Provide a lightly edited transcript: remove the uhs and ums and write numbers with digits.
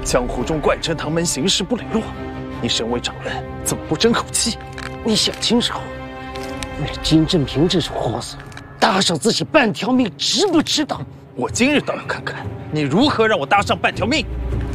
江湖中惯称唐门行事不磊落，你身为长人，怎么不争口气？ 你想清楚，为了金正平这种货色，搭上自己半条命，值不值当？ 我今日倒要看看你如何让我搭上半条命。